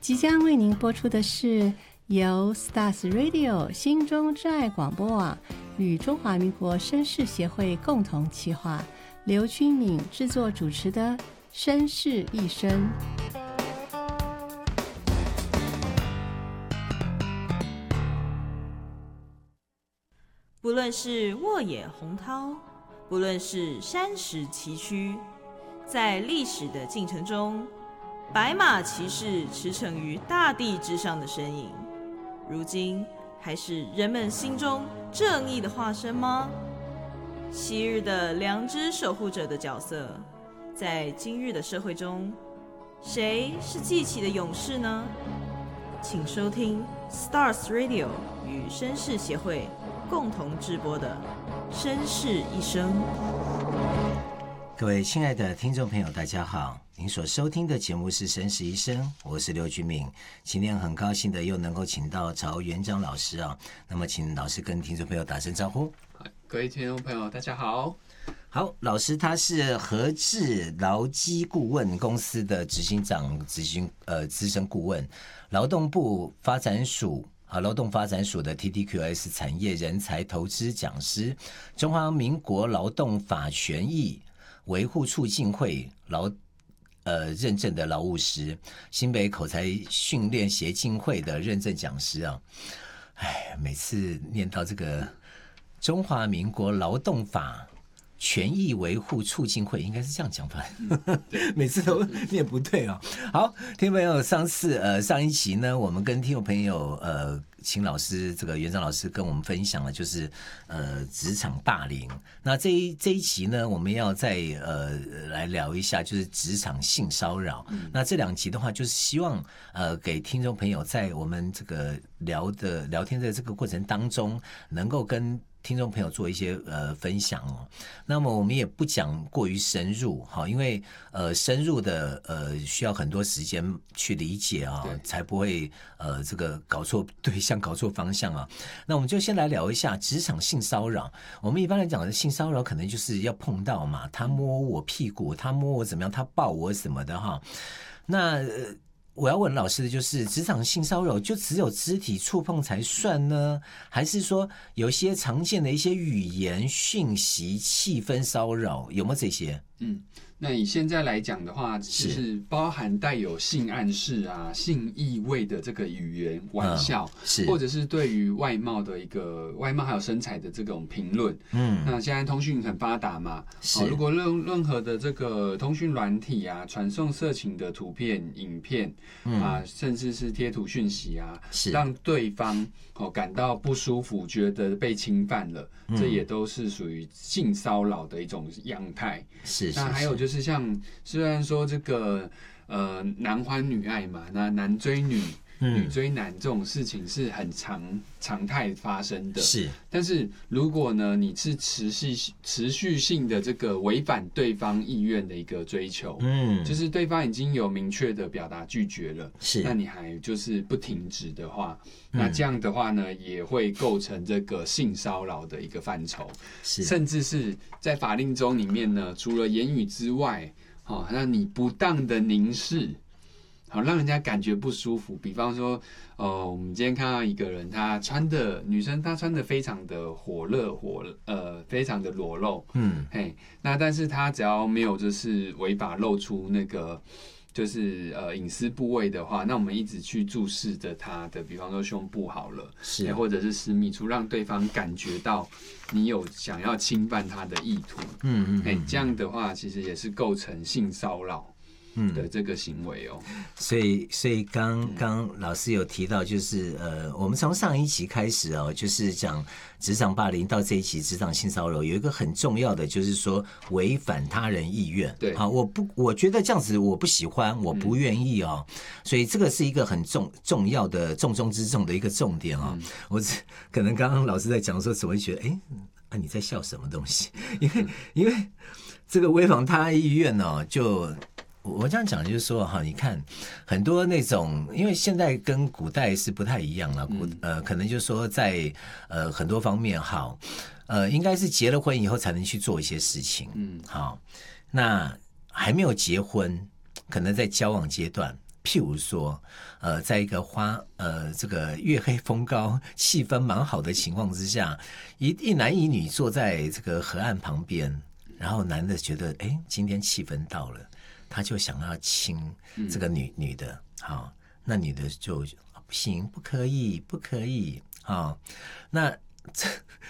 即将为您播出的是由 Stars Radio 心中之爱广播网与中华民国绅士协会共同企划，刘君敏制作主持的《绅士一生》。 不论是沃野洪涛，不论是山石崎岖，在历史的进程中，白马骑士驰骋于大地之上的身影，如今还是人们心中正义的化身吗？昔日的良知守护者的角色，在今日的社会中，谁是记起的勇士呢？请收听 Stars Radio 与绅士协会共同直播的《绅士一生》。 各位亲爱的听众朋友，大家好，您所收听的节目是《绅士一生》，我是刘君敏。今天很高兴的又能够请到曹元章老师啊，那么请老师跟听众朋友打声招呼。 各位听众朋友，大家好。 好，老师他是和智劳基顾问公司的执行长、资深顾问，劳动部发展署劳动发展署的 TTQS 产业人才投资讲师，中华民国劳动法权益维护促进会认证的劳务师，新北口才训练协进会的认证讲师啊。每次念到这个中华民国劳动法权益维护促进会，应该是这样讲法，每次都念不对啊。好，听众朋友，上一期呢，我们跟听众朋友请老师这个元章老师跟我们分享了，就是职场霸凌。那这一期呢，我们要再来聊一下，就是职场性骚扰。那这两集的话，就是希望给听众朋友在我们这个聊天的这个过程当中，能够跟听众朋友做一些分享哦。那么我们也不讲过于深入哈，因为深入的需要很多时间去理解啊，才不会这个搞错对象、搞错方向啊。那我们就先来聊一下职场性骚扰。我们一般来讲的性骚扰，可能就是要碰到嘛，他摸我屁股，他摸我怎么样，他抱我什么的哈。那我要问老师的就是，职场性骚扰就只有肢体触碰才算呢，还是说有一些常见的一些语言、讯息、气氛骚扰，有没有这些？ 那以现在来讲的话，就是包含带有性暗示啊、性意味的这个语言、玩笑，或者是对于外貌的一个外貌还有身材的这种评论。那现在通讯很发达嘛，如果任何的这个通讯软体啊，传送色情的图片、影片啊，甚至是贴图讯息啊，让对方感到不舒服，觉得被侵犯了，这也都是属于性骚扰的一种样态。那还有就是像，虽然说这个男欢女爱嘛，那男追女、女追男这种事情是很常态发生的。但是如果呢，你是持续性的这个违反对方意愿的一个追求，就是对方已经有明确的表达拒绝了，那你还就是不停止的话，那这样的话呢，也会构成这个性骚扰的一个范畴，甚至是在法令中里面呢，除了言语之外，那你不当的凝视。让人家感觉不舒服。比方说，我们今天看到一个人，女生她穿的非常的火热，非常的裸露，那但是她只要没有就是违法露出那个就是隐私部位的话，那我们一直去注视着她的，比方说胸部好了，或者是私密处，让对方感觉到你有想要侵犯她的意图，这样的话其实也是构成性骚扰的这个行为哦。 所以刚老师有提到，就是我们从上一期开始哦，就是讲职场霸凌到这一期职场性骚扰，有一个很重要的就是说违反他人意愿。 对， 好，我觉得这样子我不喜欢，我不愿意哦，所以这个是一个很重要的重中之重的一个重点哦。我可能刚刚老师在讲的时候，只会觉得你在笑什么东西？因为这个违反他人意愿哦，就。我这样讲就是说哈，你看很多那种，因为现在跟古代是不太一样了，可能就是说在很多方面好，应该是结了婚以后才能去做一些事情，好，那还没有结婚，可能在交往阶段， 譬如说，在一个这个月黑风高、气氛蛮好的情况之下，一男一女坐在这个河岸旁边，然后男的觉得，今天气氛到了，他就想要亲这个女的，好，那女的就不行，不可以，不可以，好，那